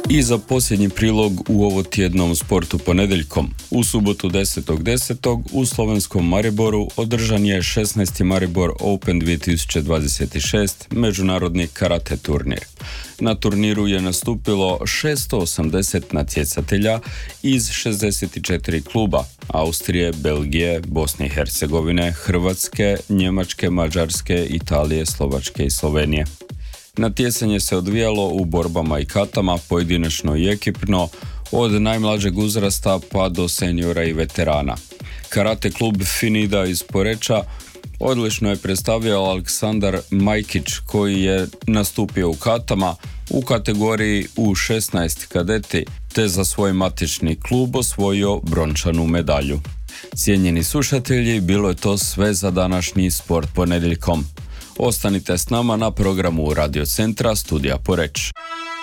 I za posljednji prilog u ovotjednom sportu ponedjeljkom. U subotu 10.10. u slovenskom Mariboru održan je 16. Maribor Open 2026 međunarodni karate turnir. Na turniru je nastupilo 680 natjecatelja iz 64 kluba Austrije, Belgije, Bosne i Hercegovine, Hrvatske, Njemačke, Mađarske, Italije, Slovačke i Slovenije. Natjecanje se odvijalo u borbama i katama, pojedinačno i ekipno, od najmlađeg uzrasta pa do seniora i veterana. Karate klub Finida iz Poreča odlično je predstavljao Aleksandar Majkić, koji je nastupio u katama u kategoriji U16 kadeti, te za svoj matični klub osvojio brončanu medalju. Cijenjeni slušatelji, bilo je to sve za današnji sport ponedjeljkom. Ostanite s nama na programu Radio Centra Studija Poreč.